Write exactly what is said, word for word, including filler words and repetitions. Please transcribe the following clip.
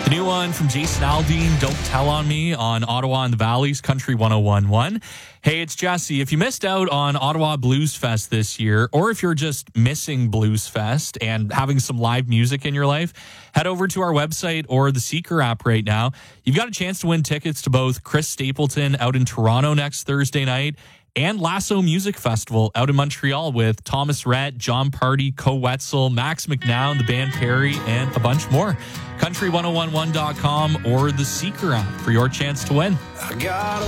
The new one from Jason Aldean, Don't Tell on Me, on Ottawa and the Valley's Country one oh one point one. Hey, it's Jesse. If you missed out on Ottawa Blues Fest this year, or if you're just missing Blues Fest and having some live music in your life, head over to our website or the Seeker app right now. You've got a chance to win tickets to both Chris Stapleton out in Toronto next Thursday night and Lasso Music Festival out in Montreal with Thomas Rhett, John Party, Co Wetzel, Max McNown, the band Perry, and a bunch more. country one oh one one dot com or the Seeker app for your chance to win. I got